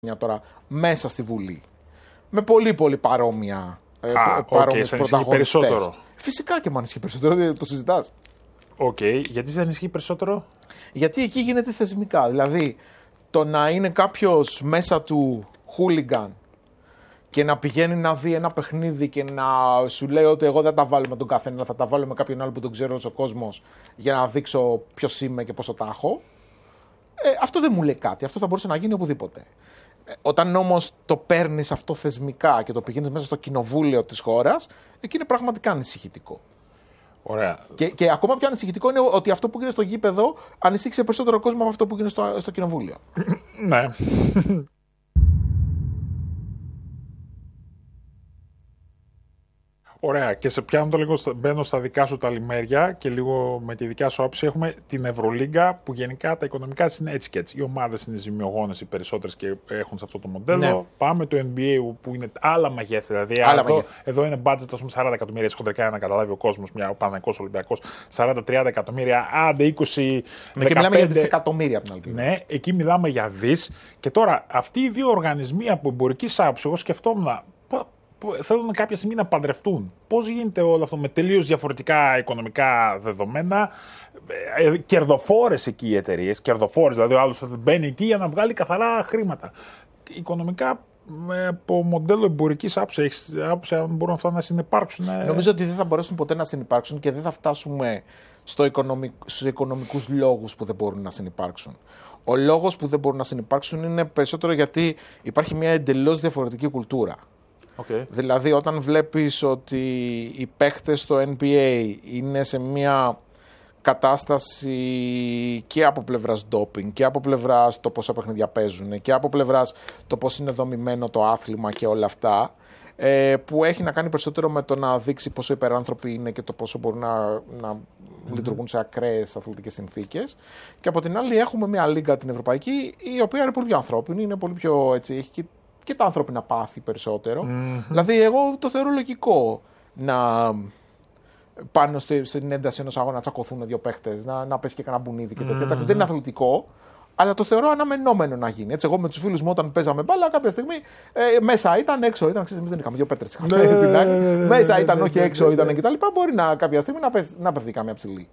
τώρα μέσα στη Βουλή. Με πολύ πολύ παρόμοιες πρωταγωνιστές. Περισσότερο. Φυσικά και μου ανισχύει περισσότερο, το συζητάς. Γιατί σε ανισχύει περισσότερο? Γιατί εκεί γίνεται θεσμικά. Δηλαδή, το να είναι κάποιος μέσα του χούλιγκαν και να πηγαίνει να δει ένα παιχνίδι και να σου λέει ότι εγώ δεν τα βάλω με τον καθένα, θα τα βάλω με κάποιον άλλο που τον ξέρει όλος ο κόσμος για να δείξω ποιος είμαι και πόσο τα έχω. Αυτό δεν μου λέει κάτι. Αυτό θα μπορούσε να γίνει οπουδήποτε. Όταν όμως το παίρνεις αυτό θεσμικά και το πηγαίνεις μέσα στο κοινοβούλιο της χώρας, εκεί είναι πραγματικά ανησυχητικό. Ωραία. Και ακόμα πιο ανησυχητικό είναι ότι αυτό που γίνεται στο γήπεδο ανησύχησε περισσότερο κόσμο από αυτό που γίνεται στο κοινοβούλιο. Ναι. Ωραία, και σε πιάνω το λίγο, μπαίνω στα δικά σου τα λιμέρια και λίγο με τη δικιά σου άποψη. Έχουμε την Ευρωλίγκα που γενικά τα οικονομικά είναι έτσι και έτσι. Οι ομάδες είναι ζημιογόνες οι περισσότερες και έχουν σε αυτό το μοντέλο. Ναι. Πάμε το NBA που είναι άλλα μεγέθη. Δηλαδή εδώ είναι budget 40 εκατομμύρια χοντρικά να καταλάβει ο κόσμος. Ο Παναθηναϊκός Ολυμπιακός 40-30 εκατομμύρια, άντε 20. Και μιλάμε για δισεκατομμύρια από την άλλη. Ναι, εκεί μιλάμε για δις. Και τώρα αυτοί οι δύο οργανισμοί από εμπορική άποψη, εγώ σκεφτόμουν. Θέλουν κάποια στιγμή να παντρευτούν. Πώς γίνεται όλο αυτό με τελείως διαφορετικά οικονομικά δεδομένα, κερδοφόρες εκεί οι εταιρείες, κερδοφόρες, δηλαδή ο άλλος μπαίνει εκεί για να βγάλει καθαρά χρήματα. Οικονομικά, από μοντέλο εμπορικής άποψης, αν μπορούν αυτά να συνυπάρξουν. Νομίζω ότι δεν θα μπορέσουν ποτέ να συνυπάρξουν και δεν θα φτάσουμε στους οικονομικούς λόγους που δεν μπορούν να συνυπάρξουν. Ο λόγος που δεν μπορούν να συνυπάρξουν είναι περισσότερο γιατί υπάρχει μια εντελώς διαφορετική κουλτούρα. Δηλαδή όταν βλέπεις ότι οι παίχτες στο NBA είναι σε μια κατάσταση και από πλευράς ντόπινγκ και από πλευράς το πόσα παιχνίδια παίζουν και από πλευράς το πώς είναι δομημένο το άθλημα και όλα αυτά, που έχει να κάνει περισσότερο με το να δείξει πόσο υπεράνθρωποι είναι και το πόσο μπορούν να λειτουργούν σε ακραίες αθλητικές συνθήκες. Και από την άλλη έχουμε μια λίγκα την ευρωπαϊκή, η οποία είναι πολύ πιο ανθρώπινη, είναι πολύ πιο έτσι, έχει και τα ανθρώπινα πάθη περισσότερο. Δηλαδή, εγώ το θεωρώ λογικό να πάνω στην ένταση ενός αγώνα να τσακωθούν δύο παίχτες, να πέσει και κανένα μπουνίδι και τέτοια. Δεν είναι αθλητικό, αλλά το θεωρώ αναμενόμενο να γίνει. Έτσι, εγώ με τους φίλους μου όταν παίζαμε μπάλα, κάποια στιγμή μέσα ήταν, έξω ήταν. Εμείς δεν είχαμε δύο πέτρες. Μέσα ήταν, όχι έξω ήταν κτλ. Μπορεί κάποια στιγμή να πέφτει καμία ψηλή.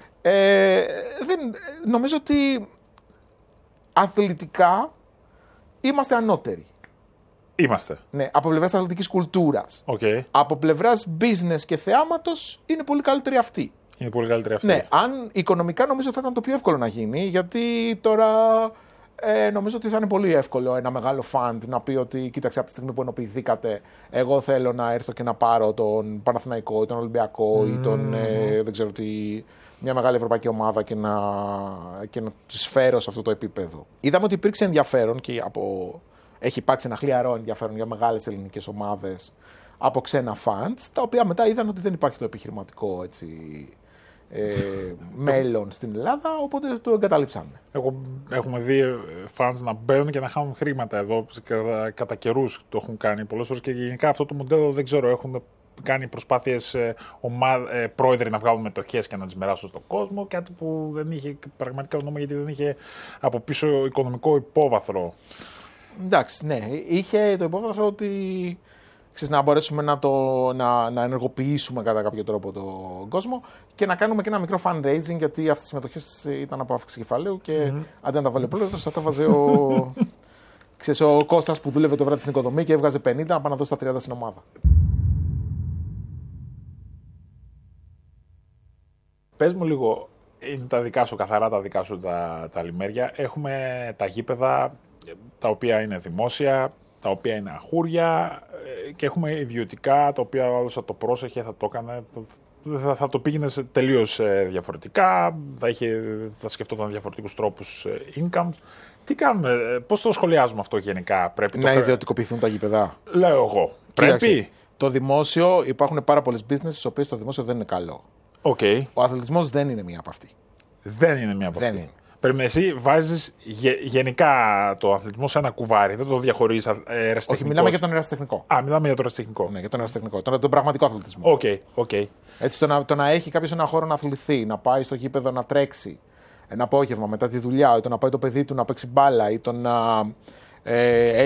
Νομίζω ότι αθλητικά είμαστε ανώτεροι. Είμαστε. Ναι, από πλευράς αθλητικής κουλτούρας. Από πλευράς business και θεάματος είναι πολύ καλύτερη αυτή. Είναι πολύ καλύτερη αυτή. Ναι, αν οικονομικά νομίζω θα ήταν το πιο εύκολο να γίνει, γιατί τώρα νομίζω ότι θα είναι πολύ εύκολο ένα μεγάλο fund να πει ότι κοίταξε από τη στιγμή που ενοποιηθήκατε, εγώ θέλω να έρθω και να πάρω τον Παναθηναϊκό ή τον Ολυμπιακό ή τον δεν ξέρω τι, μια μεγάλη ευρωπαϊκή ομάδα και να τις φέρω σε αυτό το επίπεδο. Είδαμε ότι υπήρξε ενδιαφέρον και έχει υπάρξει ένα χλιαρό ενδιαφέρον για μεγάλες ελληνικές ομάδες από ξένα funds, τα οποία μετά είδαν ότι δεν υπάρχει το επιχειρηματικό μέλλον στην Ελλάδα, οπότε το εγκαταλείψαμε. Έχουμε δει funds να μπαίνουν και να χάνουν χρήματα εδώ, κατά καιρούς το έχουν κάνει πολλές φορές και γενικά αυτό το μοντέλο δεν ξέρω, έχουν κάνει προσπάθειες πρόεδροι να βγάλουν μετοχές και να τις μοιράσουν στον κόσμο, κάτι που δεν είχε πραγματικά νόημα γιατί δεν είχε από πίσω οικονομικό υπόβαθρο. Εντάξει, ναι. Είχε το υπόβαθρο ότι να μπορέσουμε να ενεργοποιήσουμε κατά κάποιο τρόπο τον κόσμο και να κάνουμε και ένα μικρό fundraising, γιατί αυτές οι συμμετοχές ήταν από αύξηση κεφαλαίου και αντί να τα βάλει ο πρόεδρος, θα τα βάζε ο Κώστας που δούλευε το βράδυ στην οικοδομή και έβγαζε 50 να πάει να δώσει τα 30 στην ομάδα. Πες μου λίγο, είναι τα δικά σου, καθαρά τα δικά σου τα λιμέρια. Έχουμε τα γήπεδα, τα οποία είναι δημόσια, τα οποία είναι αχούρια και έχουμε ιδιωτικά, τα οποία άλλος θα το πρόσεχε, θα το έκανε, θα το πήγαινε τελείως διαφορετικά, θα σκεφτόταν διαφορετικούς τρόπους income. Τι κάνουμε, πώς το σχολιάζουμε αυτό γενικά? Πρέπει να ιδιωτικοποιηθούν τα γήπεδα. Λέω εγώ. Πρέπει. Το δημόσιο, υπάρχουν πάρα πολλές business στις οποίες το δημόσιο δεν είναι καλό. Ο αθλητισμός δεν είναι μία από αυτή. Δεν είναι μία από αυτή. Πρέπει να εσύ βάζεις γενικά το αθλητισμό σε ένα κουβάρι, δεν το διαχωρίζεις ερασιτεχνικό. Όχι, μιλάμε για τον ερασιτεχνικό. Μιλάμε για τον ερασιτεχνικό. Ναι, για τον ερασιτεχνικό. Τον πραγματικό αθλητισμό. Έτσι, το να έχει κάποιος ένα χώρο να αθληθεί, να πάει στο γήπεδο να τρέξει ένα απόγευμα μετά τη δουλειά, ή το να πάει το παιδί του να παίξει μπάλα, ή το να